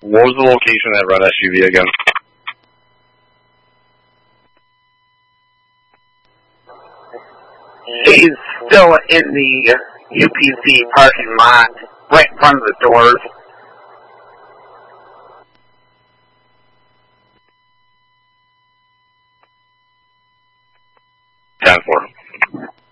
What was the location of that red SUV again? He's still in the UPC parking lot, right in front of the doors.